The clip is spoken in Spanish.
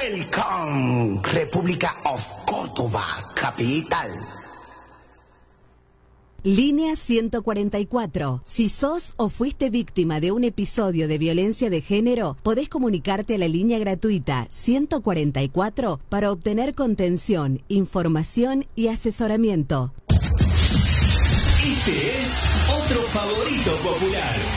Welcome, República of Córdoba, capital. Línea 144. Si sos o fuiste víctima de un episodio de violencia de género, podés comunicarte a la línea gratuita 144 para obtener contención, información y asesoramiento. Este es otro favorito popular.